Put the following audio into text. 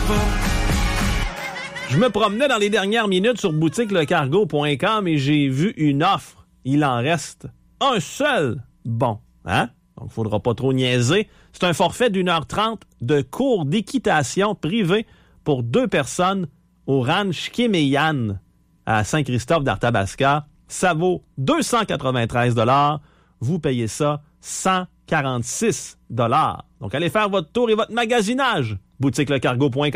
Je me promenais dans les dernières minutes sur boutiquelecargo.com et j'ai vu une offre. Il en reste un seul bon, hein? Donc, il ne faudra pas trop niaiser. C'est un forfait d'1h30 de cours d'équitation privée pour 2 personnes au ranch Kéméyan à Saint-Christophe d'Arthabasca. Ça vaut 293 $. Vous payez ça 146 $. Donc, allez faire votre tour et votre magasinage. boutiquelecargo.com.